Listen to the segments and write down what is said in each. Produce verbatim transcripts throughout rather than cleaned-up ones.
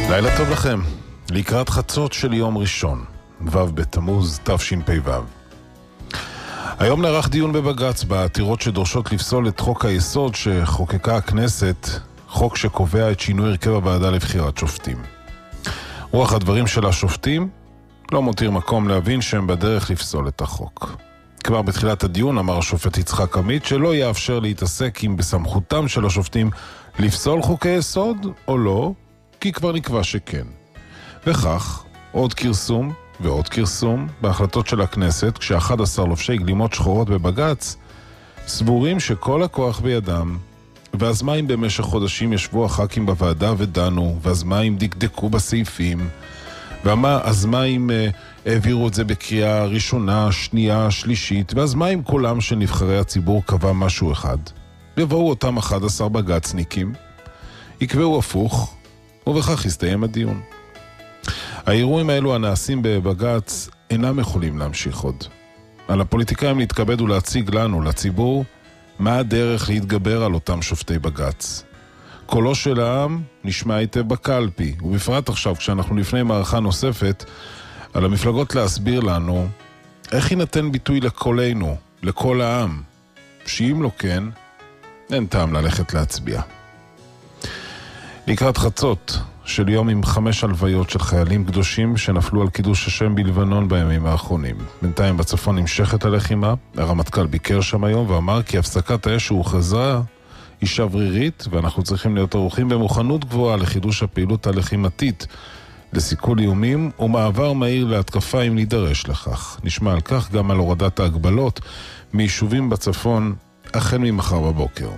לילה טוב לכם, לקראת חצות של יום ראשון, ו' בתמוז תשפ"ו. היום נערך דיון בבג"ץ בעתירות שדורשות לפסול את חוק היסוד שחוקקה הכנסת, חוק שקובע את שינוי הרכב הוועדה לבחירת שופטים. רוח הדברים של השופטים לא מותיר מקום להבין שהם בדרך לפסול את החוק. כבר בתחילת הדיון אמר השופט יצחק עמית שלא יאפשר להתעסק אם בסמכותם של השופטים לפסול חוקי יסוד או לא, כי כבר נקבע שכן. וכך, עוד קרסום ועוד קרסום בהחלטות של הכנסת, כש-אחד עשר לובשי גלימות שחורות בבג"ץ סבורים שכל הכוח בידם, ואז מה אם במשך חודשים ישבו הח"כים בוועדה ודנו, ואז מה אם דקדקו בסעיפים, ואז מה אם אה, העבירו את זה בקריאה ראשונה, שנייה, שלישית, ואז מה אם קולם של נבחרי הציבור קבע משהו אחד. יבואו אותם אחד עשר בג"צניקים, יקבעו הפוך, ובכך יסתיים הדיון. האירועים האלו הנעשים בבג"ץ אינם יכולים להמשיך עוד. על הפוליטיקאים להתכבד ולהציג לנו, לציבור, מה הדרך להתגבר על אותם שופטי בג"ץ. קולו של העם נשמע היטב בקלפי, ובפרט עכשיו כשאנחנו לפני מערכה נוספת, על המפלגות להסביר לנו איך ינתן ביטוי לקולנו, לכל העם, שאם לא כן, אין טעם ללכת להצביע. לקראת חצות של יום עם חמש הלוויות של חיילים קדושים שנפלו על קידוש השם בלבנון בימים האחרונים. בינתיים בצפון נמשכת הלחימה, הרמטכ"ל ביקר שם היום ואמר כי הפסקת האש שהוכרזה היא שברירית, ואנחנו צריכים להיות ערוכים במוכנות גבוהה לחידוש הפעילות הלחימתית, לסיכול איומים ומעבר מהיר להתקפה אם נידרש לכך. נשמע על כך גם על הורדת ההגבלות מיישובים בצפון החל ממחר בבוקר.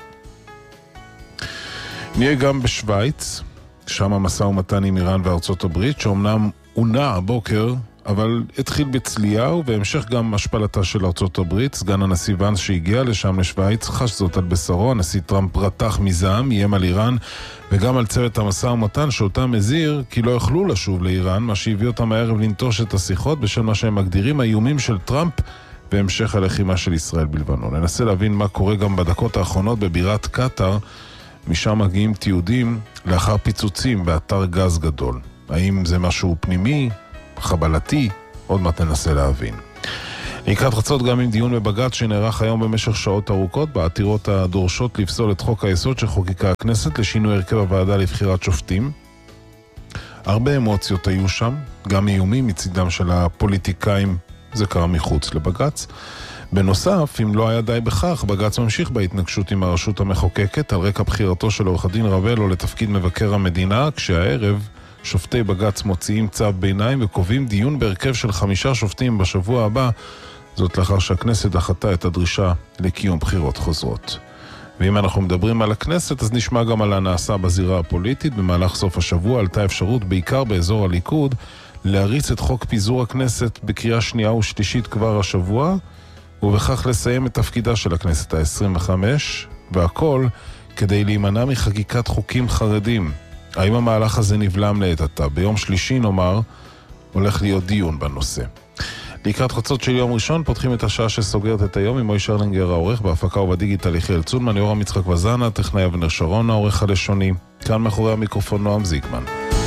נהיה גם בשוויץ, שם המשא ומתן עם איראן וארצות הברית, שאומנם עונה הבוקר, אבל התחיל בצלייה, ובהמשך גם השפלתה של ארצות הברית. סגן הנשיא ונס שהגיע לשם לשוויץ חש זאת על בשרו. הנשיא טראמפ רתח מזעם, איים על איראן וגם על צוות המשא ומתן שאותם מזהיר כי לא יכלו לשוב לאיראן, מה שהביא אותם הערב לנטוש את השיחות בשל מה שהם מגדירים האיומים של טראמפ והמשך הלחימה של ישראל בלבנון. ננסה להבין מה קורה גם בדקות האחרונות בבירת קטר, משם מגיעים תיעודים לאחר פיצוצים באתר גז גדול. האם זה משהו פנימי, חבלתי? עוד מעט ננסה להבין. לקראת חצות גם עם דיון בבג"ץ שנערך היום במשך שעות ארוכות, בעתירות הדורשות לפסול את חוק היסוד שחוקקה הכנסת לשינוי הרכב הוועדה לבחירת שופטים. הרבה אמוציות היו שם, גם איומים מצידם של הפוליטיקאים, זה קרה מחוץ לבג"ץ. בנוסף, אם לא היה די בכך, בג"ץ ממשיך בהתנגשות עם הרשות המחוקקת על רקע בחירתו של עורך הדין רבלו לתפקיד מבקר המדינה, כשהערב שופטי בג"ץ מוציאים צו ביניים וקובעים דיון בהרכב של חמישה שופטים בשבוע הבא, זאת לאחר שהכנסת דחתה את הדרישה לקיום בחירות חוזרות. ואם אנחנו מדברים על הכנסת, אז נשמע גם על הנעשה בזירה הפוליטית. במהלך סוף השבוע עלתה אפשרות, בעיקר באזור הליכוד, להריץ את חוק פיזור הכנסת בקריאה שנייה ושלישית כבר השבוע, ובכך לסיים את תפקידה של הכנסת ה-עשרים וחמש, והכל כדי להימנע מחקיקת חוקים חרדים. האם המהלך הזה נבלם לעת עתה? ביום שלישי נאמר, הולך להיות דיון בנושא. לקראת חצות של יום ראשון פותחים את השעה שסוגרת את היום עם מויש ארלינגר העורך, בהפקה ובדיגיטל יחיאל צונמן, יורם יצחק וזן, הטכנאי אבנר שרון העורך הלשוני. כאן מאחורי המיקרופון נועם זיגמן.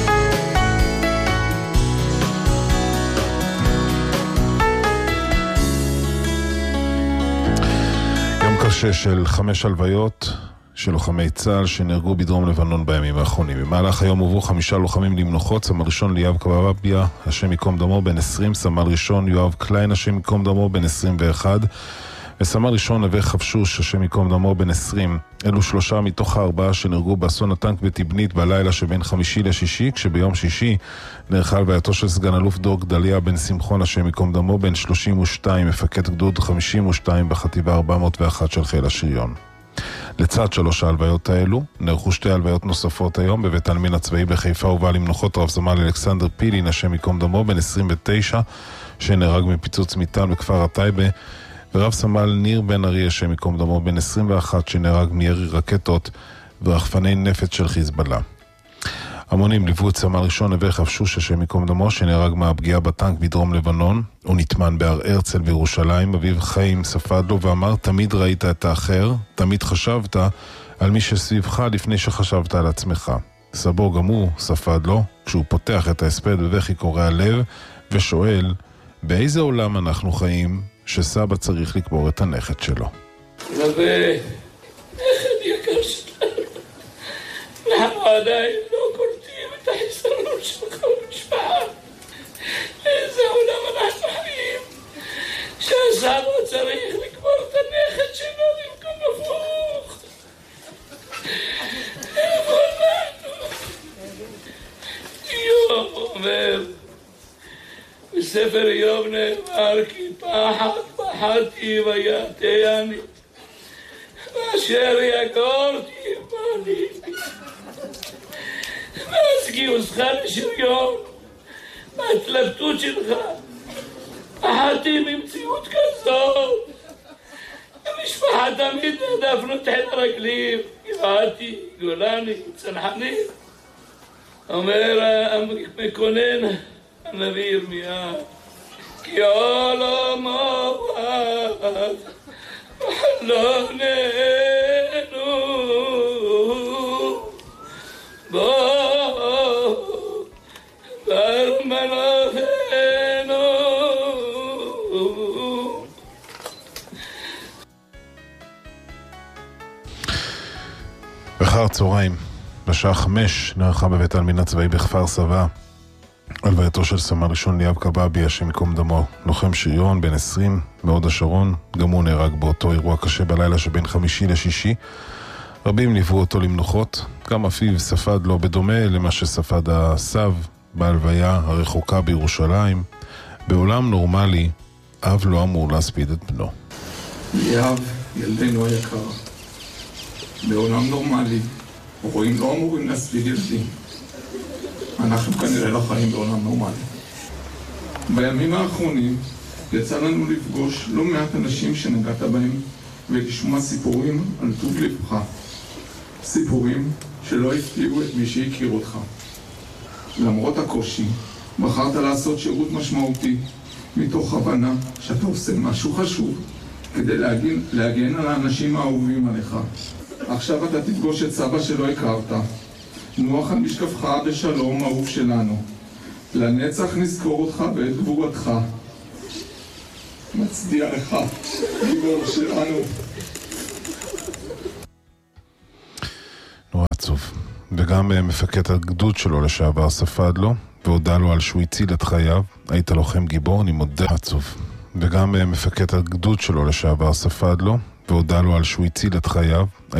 קשה של חמש הלוויות של לוחמי צה"ל שנהרגו בדרום לבנון בימים האחרונים. במהלך היום הובאו חמישה לוחמים למנוחות, סמל ראשון ליאב קבביה, השם יקום דמו, בן עשרים, סמל ראשון יואב קליין, השם יקום דמו, בן עשרים ואחת, וסמל ראשון נווה חבשוש, השם יקום דמו, בן עשרים. אלו שלושה מתוך הארבעה שנהרגו באסון הטנק בתבנית בלילה שבין חמישי לשישי, כשביום שישי נערכה הלווייתו של סגן אלוף דור גדליה בן שמחון, השם יקום דמו, בן שלושים ושתיים, מפקד גדוד חמישים ושתיים בחטיבה ארבע מאות ואחת של חיל השריון. לצד שלוש ההלוויות האלו נערכו שתי הלוויות נוספות היום בבית העלמין הצבאי בחיפה, ובא למנוחות רב סמל אלכסנדר פילין, השם יקום דמו, בן עשרים ותשע, שנהרג מפיצוץ מטען בכפר הטייבה, ורב סמל ניר בן ארי, השם יקום דמו, בן עשרים ואחת, שנהרג מירי רקטות ורחפני נפץ של חיזבאללה. המונים ליוו את סמל ראשון נווה חבשוש, השם יקום דמו, שנהרג מהפגיעה בטנק בדרום לבנון. הוא נטמן בהר הרצל בירושלים. אביב חיים ספד לו ואמר, תמיד ראית את האחר, תמיד חשבת על מי שסביבך לפני שחשבת על עצמך. סבו גם הוא ספד לו, כשהוא פותח את ההספד בבכי קורע לב, ושואל, באיזה עולם אנחנו חיים שסבא צריך לקבור את הנכד שלו? רבי, נכד יקר שלנו, אנחנו עדיין לא קולטים את החיסרון שלך במשפחה. איזה עולם אנחנו חיים שהסבא צריך לקבור את הנכד שלו במקום הפוך. איפה אנחנו? איוב אומר בספר איוב נאמר כי פחד פחדתי ויעתני ואשר יגורתי בניתי. ואז גיוסך לשריון בהתלבטות שלך פחדתי במציאות כזאת. המשפחה תמיד העדפנו תחת הרגלים, גבעתי, גולני, צנחני. אומר המקונן הנביא ירמיה, כי עולמו בד וחלוננו בו ברמנותינו. אחר צהריים, בשעה חמש, נערכה בבית העלמין הצבאי בכפר סבא הלווייתו של סמל ראשון ליאב קבבי, השם ייקום דמו, לוחם שריון בן עשרים מהוד השרון. גם הוא נהרג באותו אירוע קשה בלילה שבין חמישי לשישי. רבים ליוו אותו למנוחות, גם אפיו ספד לו בדומה למה שספד הסב בהלוויה הרחוקה בירושלים. בעולם נורמלי אב לא אמור להספיד את בנו. ליאב, ילדנו היקר, בעולם נורמלי הורים לא אמורים להספיד ילדים. אנחנו כנראה לא חיים בעולם נורמלי. בימים האחרונים יצא לנו לפגוש לא מעט אנשים שנגעת בהם ולשמוע סיפורים על טוב לבך. סיפורים שלא הפתיעו את מי שהכיר אותך. למרות הקושי, בחרת לעשות שירות משמעותי מתוך הבנה שאתה עושה משהו חשוב כדי להגן, להגן על האנשים האהובים עליך. עכשיו אתה תפגוש את סבא שלא הכרת. נוח על משכבך בשלום אהוב שלנו. לנצח נזכור אותך ואת גבורתך. מצדיע לך, גיבור שלנו. נורא עצוב. וגם מפקד הגדוד שלו לשעבר ספד לו והודע לו על שהוא הציל את חייו. היית לוחם גיבור, אני מודה. עצוב. וגם מפקד הגדוד שלו לשעבר ספד לו והודע לו על שהוא הציל את חייו.